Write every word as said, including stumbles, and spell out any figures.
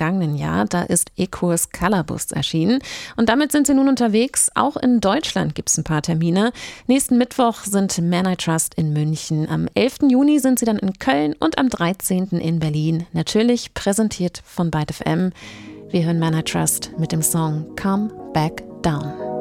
vergangenen Jahr. Da ist Equus Color-Bus erschienen. Und damit sind sie nun unterwegs. Auch in Deutschland gibt es ein paar Termine. Nächsten Mittwoch sind Man I Trust in München. Am elften Juni sind sie dann in Köln und am dreizehnten in Berlin. Natürlich präsentiert von Byte F M. Wir hören Man I Trust mit dem Song Come Back Down.